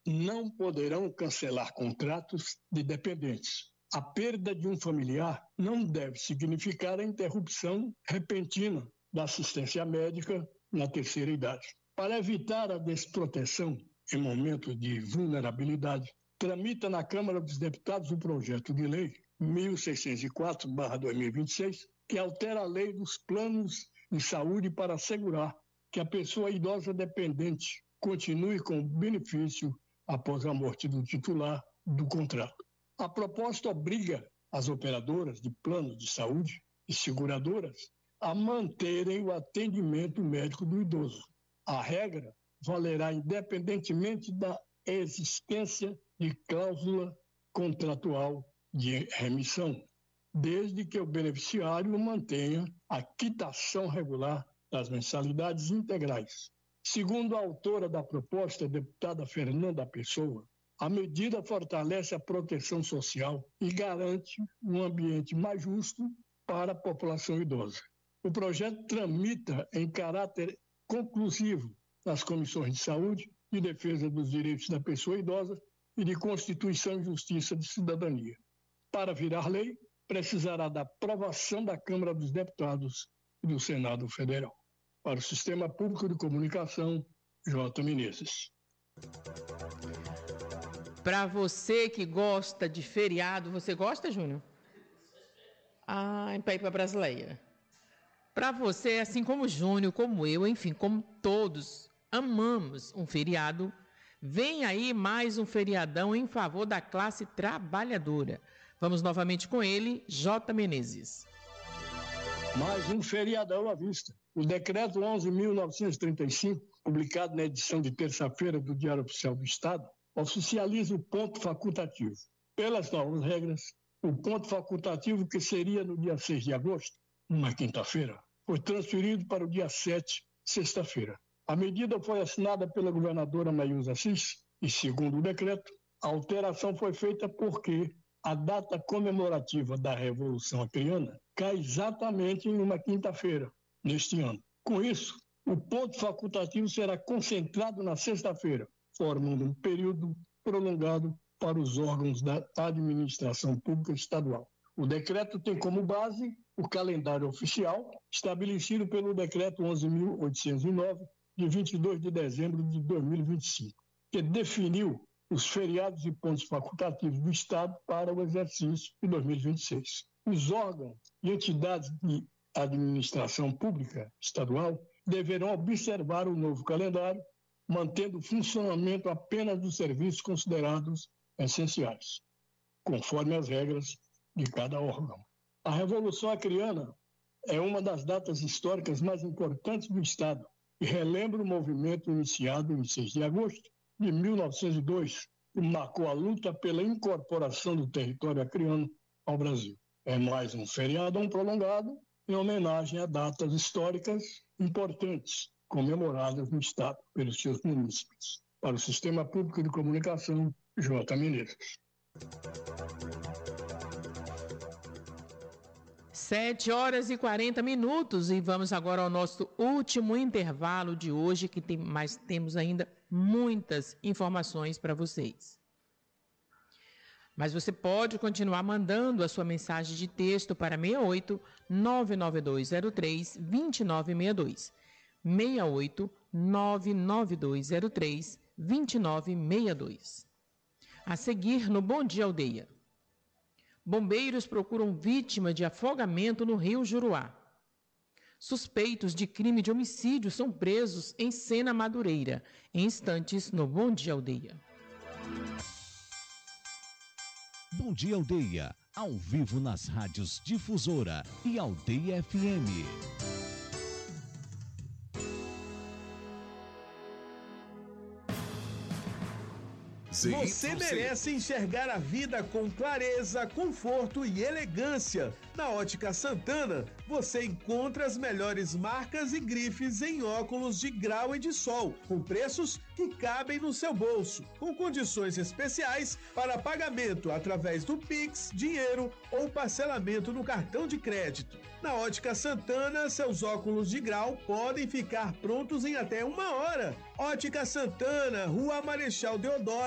não poderão cancelar contratos de dependentes. A perda de um familiar não deve significar a interrupção repentina da assistência médica na terceira idade. Para evitar a desproteção em momentos de vulnerabilidade, tramita na Câmara dos Deputados o projeto de lei 1604/2026, que altera a lei dos planos de saúde para assegurar que a pessoa idosa dependente continue com o benefício após a morte do titular do contrato. A proposta obriga as operadoras de planos de saúde e seguradoras a manterem o atendimento médico do idoso. A regra valerá independentemente da existência de cláusula contratual de remissão, desde que o beneficiário mantenha a quitação regular das mensalidades integrais. Segundo a autora da proposta, a deputada Fernanda Pessoa, a medida fortalece a proteção social e garante um ambiente mais justo para a população idosa. O projeto tramita em caráter conclusivo nas comissões de saúde, de defesa dos direitos da pessoa idosa e de Constituição e Justiça de Cidadania. Para virar lei, precisará da aprovação da Câmara dos Deputados e do Senado Federal. Para o Sistema Público de Comunicação, J. Menezes. Para você que gosta de feriado, você gosta, Júnior? Para ir para Brasileia. Para você, assim como o Júnior, como eu, enfim, como todos, amamos um feriado, vem aí mais um feriadão em favor da classe trabalhadora. Vamos novamente com ele, J. Menezes. Mais um feriadão à vista. O decreto 11.935, publicado na edição de terça-feira do Diário Oficial do Estado, oficializa o ponto facultativo. Pelas novas regras, o ponto facultativo, que seria no dia 6 de agosto, uma quinta-feira, foi transferido para o dia 7, sexta-feira. A medida foi assinada pela governadora Maísa Assis e, segundo o decreto, a alteração foi feita porque a data comemorativa da Revolução Acreana cai exatamente em uma quinta-feira, neste ano. Com isso, o ponto facultativo será concentrado na sexta-feira, formando um período prolongado para os órgãos da administração pública estadual. O decreto tem como base o calendário oficial estabelecido pelo decreto 11.809, de 22 de dezembro de 2025, que definiu os feriados e pontos facultativos do Estado para o exercício de 2026. Os órgãos e entidades de administração pública estadual deverão observar o novo calendário, mantendo o funcionamento apenas dos serviços considerados essenciais, conforme as regras de cada órgão. A Revolução Acreana é uma das datas históricas mais importantes do Estado e relembra o movimento iniciado em 6 de agosto de 1902, que marcou a luta pela incorporação do território acreano ao Brasil. É mais um feriadão prolongado em homenagem a datas históricas importantes comemoradas no Estado pelos seus munícipes. Para o Sistema Público de Comunicação, J. Menezes. 7h40 e vamos agora ao nosso último intervalo de hoje, que temos ainda muitas informações para vocês. Mas você pode continuar mandando a sua mensagem de texto para 68 99203 2962. 68 99203 2962. A seguir, no Bom Dia Aldeia. Bombeiros procuram vítima de afogamento no Rio Juruá. Suspeitos de crime de homicídio são presos em Sena Madureira. Em instantes, no Bom Dia Aldeia. Bom Dia Aldeia, ao vivo nas rádios Difusora e Aldeia FM. Você merece enxergar a vida com clareza, conforto e elegância. Na Ótica Santana, você encontra as melhores marcas e grifes em óculos de grau e de sol, com preços que cabem no seu bolso, com condições especiais para pagamento através do Pix, dinheiro ou parcelamento no cartão de crédito. Na Ótica Santana, seus óculos de grau podem ficar prontos em até 1 hora. Ótica Santana, Rua Marechal Deodoro,